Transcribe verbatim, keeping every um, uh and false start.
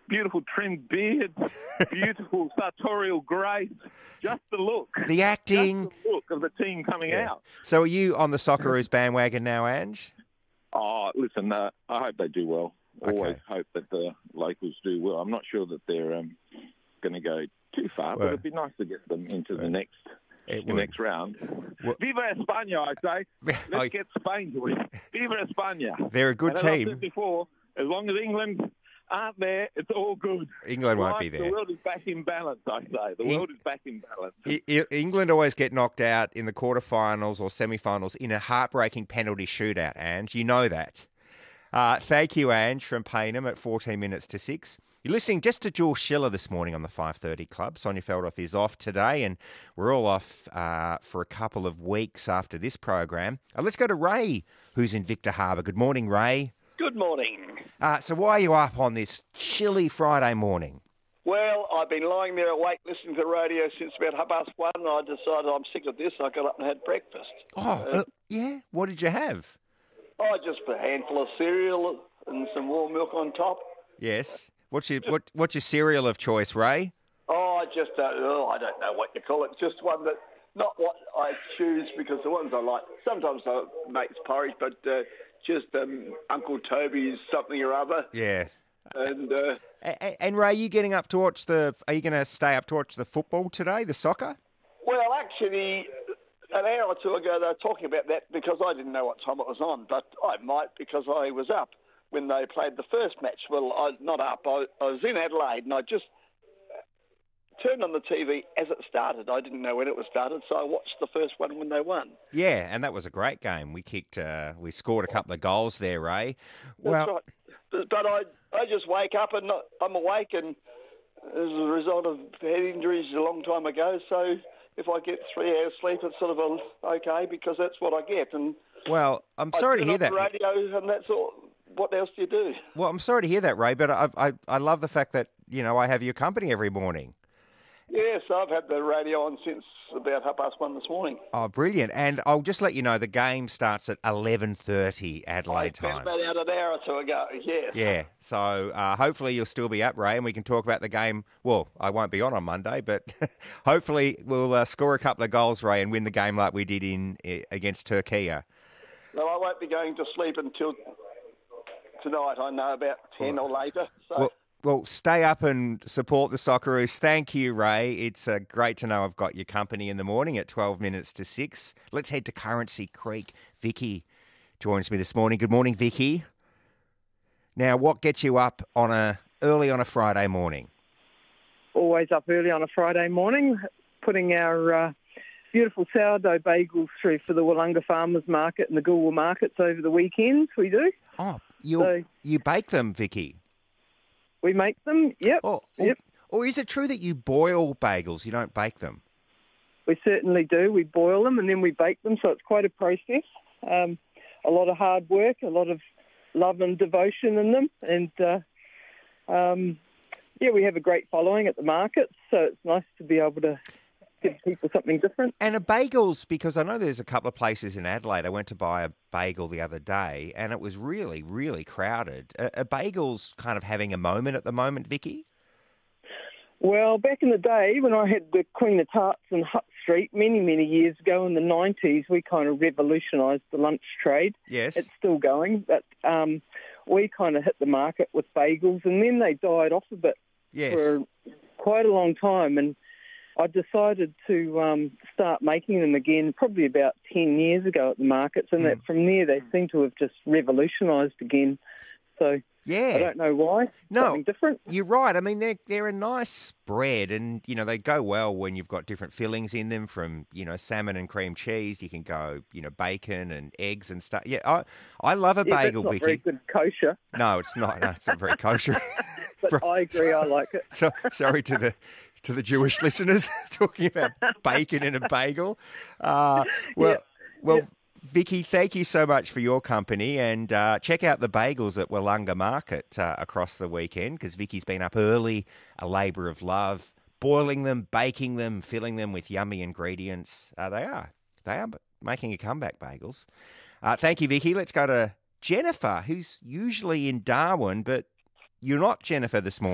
beautiful trimmed beards, beautiful sartorial grace, just the look. The acting. Just the look of the team coming Yeah. out. So are you on the Socceroos bandwagon now, Ange? Oh, listen, uh, I hope they do well. Always Okay. hope that the locals do well. I'm not sure that they're um, going to go too far, Well, but it'd be nice to get them into the next It the would. next round. Well- Viva España, I say. Let's I- get Spain to win. Viva España. They're a good and as I team. said before, as long as England aren't there, it's all good. England won't Right? be there. The world is back in balance, I say. The Eng- world is back in balance. I- I- England always get knocked out in the quarterfinals or semi-finals in a heartbreaking penalty shootout, Ange. You know that. Uh, thank you, Ange, from Payneham at fourteen minutes to six. You're listening just to Jules Schiller this morning on the five thirty Club. Sonia Feldhoff is off today, and we're all off uh, for a couple of weeks after this program. Uh, let's go to Ray, who's in Victor Harbour. Good morning, Ray. Good morning. Uh, so why are you up on this chilly Friday morning? Well, I've been lying there awake listening to the radio since about half past one, and I decided I'm sick of this. I got up and had breakfast. Oh, uh, yeah? What did you have? Oh, just a handful of cereal and some warm milk on top. Yes. What's your what, What's your cereal of choice, Ray? Oh, I just don't, oh, I don't know what you call it. Just one that, not what I choose, because the ones I like, sometimes I make porridge, but uh, just um, Uncle Toby's something or other. Yeah. And uh, And, and Ray, you getting up to watch the? Are you going to stay up to watch the football today, the soccer? well, actually, an hour or two ago they were talking about that because I didn't know what time it was on, but I might because I was up when they played the first match. Well, I not up. I, I was in Adelaide and I just turned on the T V as it started. I didn't know when it was started, so I watched the first one when they won. Yeah, and that was a great game. We kicked, uh, we scored a couple of goals there, Ray. That's Well, right. But, but I, I just wake up and not, I'm awake, and as a result of head injuries a long time ago, so if I get three hours sleep, it's sort of a, okay because that's what I get. And well, I'm I sorry to turn hear on that. the radio, and that's all. What else do you do? Well, I'm sorry to hear that, Ray. But I, I, I love the fact that you know I have your company every morning. Yes, I've had the radio on since about half past one this morning. Oh, brilliant! And I'll just let you know the game starts at eleven thirty Adelaide I time. found that out an hour or two ago, yes. Yeah, so uh, hopefully you'll still be up, Ray, and we can talk about the game. Well, I won't be on on Monday, but hopefully we'll uh, score a couple of goals, Ray, and win the game like we did in against Turkey. Well, I won't be going to sleep until tonight, I know, about ten or later. So. Well, well, stay up and support the Socceroos. Thank you, Ray. It's uh, great to know I've got your company in the morning at twelve minutes to six. Let's head to Currency Creek. Vicky joins me this morning. Good morning, Vicky. Now, what gets you up on a early on a Friday morning? Always up early on a Friday morning, putting our uh, beautiful sourdough bagels through for the Wollonga Farmers Market and the Goolwa markets over the weekends. We do. Oh, you So- you bake them, Vicky. We make them. Yep. Or, or, Yep. or is it true that you boil bagels? You don't bake them? We certainly do. We boil them and then we bake them, so it's quite a process. Um, a lot of hard work, a lot of love and devotion in them, and uh, um, yeah, we have a great following at the market, so it's nice to be able to give people something different. And a bagels, because I know there's a couple of places in Adelaide. I went to buy a bagel the other day, and it was really, really crowded. Are, are bagels kind of having a moment at the moment, Vicky? Well, back in the day when I had the Queen of Tarts in Hutt Street many, many years ago in the nineties, we kind of revolutionised the lunch trade. Yes. It's still going, but um, we kind of hit the market with bagels, and then they died off a bit Yes. for quite a long time. And I decided to um, start making them again probably about ten years ago at the markets, and Mm. that from there they seem to have just revolutionised again. So Yeah. I don't know why. No. Something different. You're right. I mean, they're they're a nice bread, and you know they go well when you've got different fillings in them. From you know salmon and cream cheese, you can go you know bacon and eggs and stuff. Yeah, I I love a Yeah, bagel, that's not Vicky. very good kosher, No, it's not. No, it's not very kosher. but I agree. I like it. So sorry to the to the Jewish listeners talking about bacon in a bagel. Uh, well, Yeah. well, Yeah. Vicky, thank you so much for your company, and uh, check out the bagels at Wollonga Market uh, across the weekend, because Vicky's been up early, a labour of love, boiling them, baking them, filling them with yummy ingredients. Uh, they are. They are making a comeback, bagels. Uh, thank you, Vicky. Let's go to Jennifer, who's usually in Darwin, but you're not Jennifer this morning.